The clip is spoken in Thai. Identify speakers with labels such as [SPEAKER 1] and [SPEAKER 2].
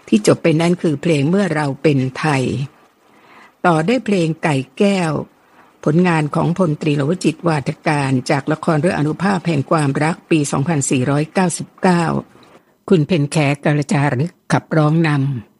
[SPEAKER 1] ที่จบไปนั้นคือเพลงเมื่อเราเป็นไทยต่อได้เพลงไก่แก้วผลงานของพลตรีลวจิตวาทการจากละครเรื่องอนุภาพแห่งความรักปี 2499 คุณเพ็ญแขกาลจารึกขับร้องนำ